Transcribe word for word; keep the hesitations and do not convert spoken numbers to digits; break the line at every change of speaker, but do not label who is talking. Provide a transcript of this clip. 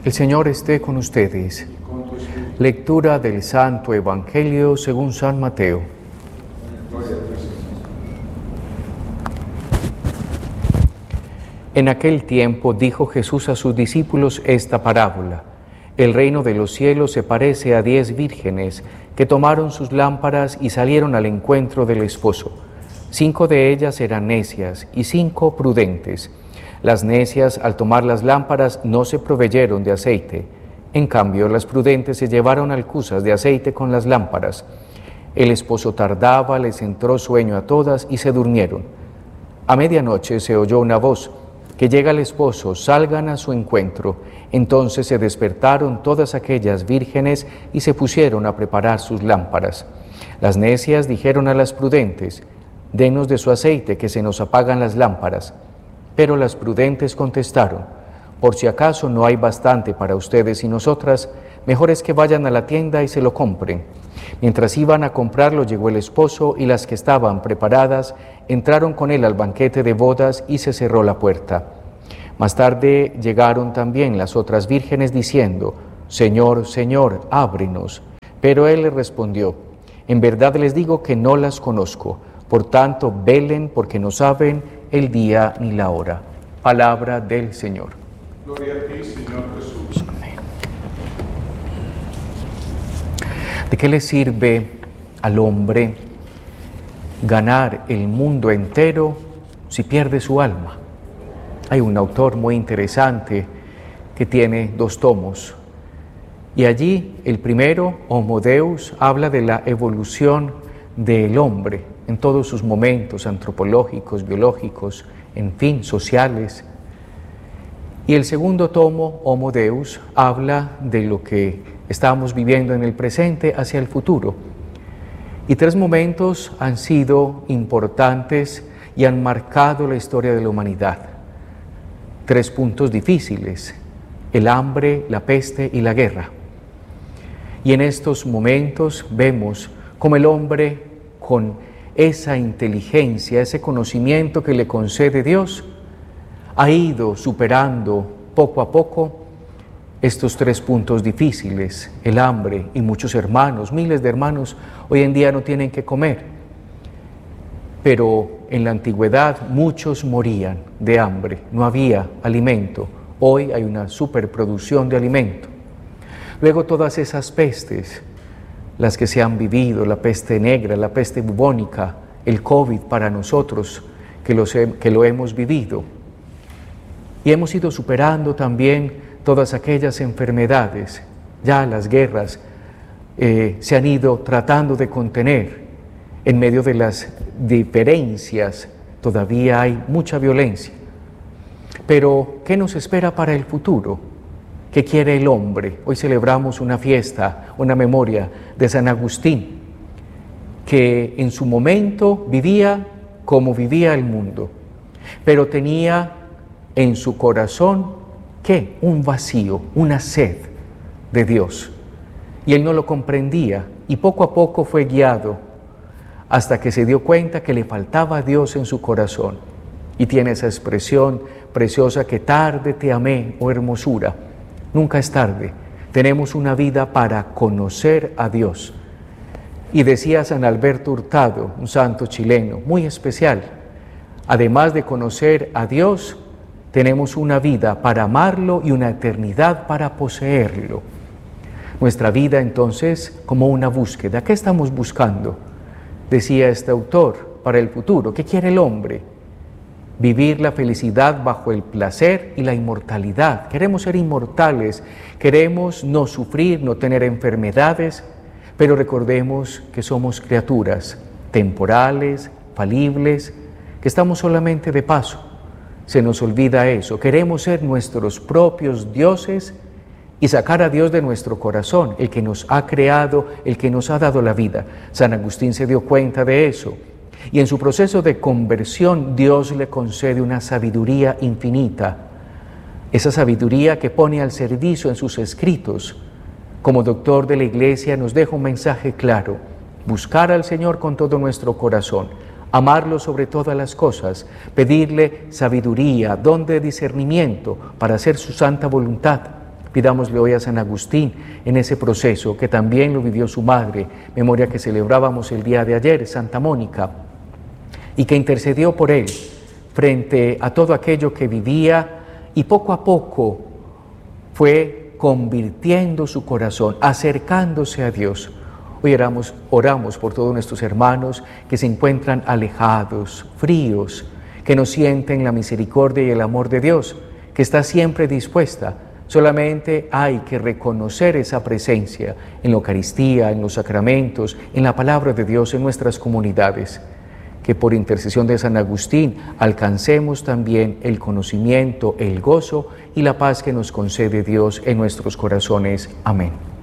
El Señor esté con ustedes. Lectura del Santo Evangelio según San Mateo. En aquel tiempo dijo Jesús a sus discípulos esta parábola: El reino de los cielos se parece a diez vírgenes que tomaron sus lámparas y salieron al encuentro del esposo. Cinco de ellas eran necias y cinco prudentes. Las necias, al tomar las lámparas, no se proveyeron de aceite. En cambio, las prudentes se llevaron alcuzas de aceite con las lámparas. El esposo tardaba, les entró sueño a todas y se durmieron. A medianoche se oyó una voz: que llega el esposo, salgan a su encuentro. Entonces se despertaron todas aquellas vírgenes y se pusieron a preparar sus lámparas. Las necias dijeron a las prudentes: denos de su aceite, que se nos apagan las lámparas. Pero las prudentes contestaron: por si acaso no hay bastante para ustedes y nosotras, mejor es que vayan a la tienda y se lo compren. Mientras iban a comprarlo, llegó el esposo, y las que estaban preparadas entraron con él al banquete de bodas y se cerró la puerta. Más tarde llegaron también las otras vírgenes diciendo: Señor, Señor, ábrenos. Pero él les respondió: en verdad les digo que no las conozco. Por tanto, velen, porque no saben el día ni la hora. Palabra del Señor.
Gloria a ti, Señor Jesús.
Amén. ¿De qué le sirve al hombre ganar el mundo entero si pierde su alma? Hay un autor muy interesante que tiene dos tomos, y allí el primero, Homo Deus, habla de la evolución del hombre en todos sus momentos antropológicos, biológicos, en fin, sociales. Y el segundo tomo, Homo Deus, habla de lo que estamos viviendo en el presente hacia el futuro. Y tres momentos han sido importantes y han marcado la historia de la humanidad. Tres puntos difíciles: el hambre, la peste y la guerra. Y en estos momentos vemos cómo el hombre, con esa inteligencia, ese conocimiento que le concede Dios, ha ido superando poco a poco estos tres puntos difíciles: el hambre, y muchos hermanos, miles de hermanos, hoy en día no tienen que comer. Pero en la antigüedad muchos morían de hambre, no había alimento. Hoy hay una superproducción de alimento. Luego todas esas pestes, las que se han vivido, la peste negra, la peste bubónica, el COVID para nosotros, que, los he, que lo hemos vivido. Y hemos ido superando también todas aquellas enfermedades. Ya las guerras eh, se han ido tratando de contener. En medio de las diferencias todavía hay mucha violencia. Pero, ¿qué nos espera para el futuro? ¿Qué quiere el hombre? Hoy celebramos una fiesta, una memoria de San Agustín, que en su momento vivía como vivía el mundo, pero tenía en su corazón, ¿qué? Un vacío, una sed de Dios. Y él no lo comprendía, y poco a poco fue guiado hasta que se dio cuenta que le faltaba a Dios en su corazón. Y tiene esa expresión preciosa: que tarde te amé, oh hermosura. Nunca es tarde. Tenemos una vida para conocer a Dios. Y decía San Alberto Hurtado, un santo chileno muy especial: además de conocer a Dios, tenemos una vida para amarlo y una eternidad para poseerlo. Nuestra vida, entonces, como una búsqueda. ¿Qué estamos buscando? Decía este autor, para el futuro. ¿Qué quiere el hombre? Vivir la felicidad bajo el placer y la inmortalidad. Queremos ser inmortales, queremos no sufrir, no tener enfermedades, pero recordemos que somos criaturas temporales, falibles, que estamos solamente de paso. Se nos olvida eso. Queremos ser nuestros propios dioses y sacar a Dios de nuestro corazón, el que nos ha creado, el que nos ha dado la vida. San Agustín se dio cuenta de eso. Y en su proceso de conversión, Dios le concede una sabiduría infinita, esa sabiduría que pone al servicio en sus escritos. Como doctor de la Iglesia nos deja un mensaje claro: buscar al Señor con todo nuestro corazón, amarlo sobre todas las cosas, pedirle sabiduría, don de discernimiento para hacer su santa voluntad, Pidámosle hoy a San Agustín en ese proceso que también lo vivió su madre, memoria que celebrábamos el día de ayer, Santa Mónica, y que intercedió por él frente a todo aquello que vivía y poco a poco fue convirtiendo su corazón, acercándose a Dios. Hoy oramos, oramos por todos nuestros hermanos que se encuentran alejados, fríos, que no sienten la misericordia y el amor de Dios, que está siempre dispuesta. Solamente hay que reconocer esa presencia en la Eucaristía, en los sacramentos, en la palabra de Dios, en nuestras comunidades. Que por intercesión de San Agustín alcancemos también el conocimiento, el gozo y la paz que nos concede Dios en nuestros corazones. Amén.